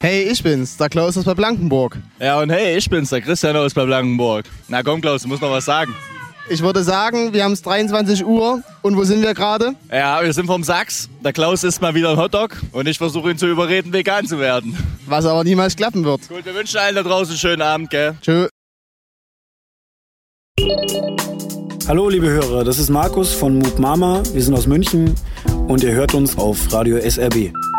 Hey, ich bin's, der Klaus aus Blankenburg. Ja, und hey, ich bin's, der Christian aus Blankenburg. Na komm, Klaus, du musst noch was sagen. Ich würde sagen, wir haben es 23 Uhr und wo sind wir gerade? Ja, wir sind vom Sachs. Der Klaus isst mal wieder einen Hotdog und ich versuche ihn zu überreden, vegan zu werden. Was aber niemals klappen wird. Gut, wir wünschen allen da draußen einen schönen Abend, gell? Tschö. Hallo liebe Hörer, das ist Markus von Moop Mama. Wir sind aus München und ihr hört uns auf Radio SRB.